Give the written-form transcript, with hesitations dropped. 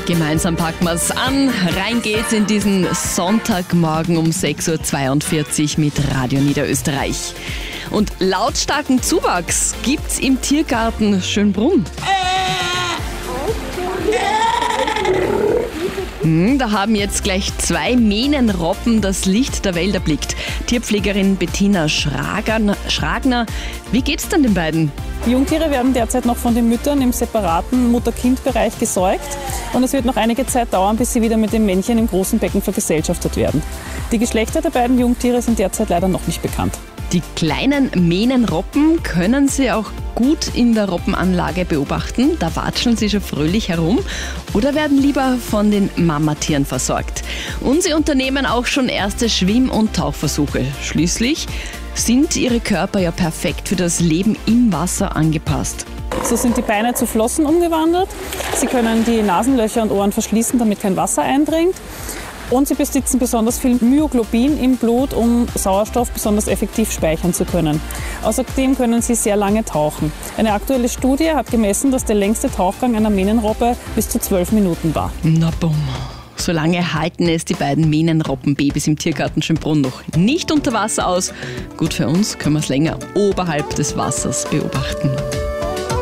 Gemeinsam packen wir es an. Rein geht's in diesen Sonntagmorgen um 6.42 Uhr mit Radio Niederösterreich. Und lautstarken Zuwachs gibt's im Tiergarten Schönbrunn. Da haben jetzt gleich 2 Mähnenrobben das Licht der Welt erblickt. Tierpflegerin Bettina Schragner, wie geht's denn den beiden? Die Jungtiere werden derzeit noch von den Müttern im separaten Mutter-Kind-Bereich gesäugt und es wird noch einige Zeit dauern, bis sie wieder mit dem Männchen im großen Becken vergesellschaftet werden. Die Geschlechter der beiden Jungtiere sind derzeit leider noch nicht bekannt. Die kleinen Mähnenrobben können Sie auch gut in der Robbenanlage beobachten. Da watscheln sie schon fröhlich herum oder werden lieber von den Mamatieren versorgt. Und sie unternehmen auch schon erste Schwimm- und Tauchversuche. Schließlich sind ihre Körper ja perfekt für das Leben im Wasser angepasst. So sind die Beine zu Flossen umgewandelt. Sie können die Nasenlöcher und Ohren verschließen, damit kein Wasser eindringt. Und sie besitzen besonders viel Myoglobin im Blut, um Sauerstoff besonders effektiv speichern zu können. Außerdem können sie sehr lange tauchen. Eine aktuelle Studie hat gemessen, dass der längste Tauchgang einer Mähnenrobbe bis zu 12 Minuten war. Na bumm. So lange halten es die beiden Mähnenrobbenbabys im Tiergarten Schönbrunn noch nicht unter Wasser aus. Gut für uns können wir es länger oberhalb des Wassers beobachten.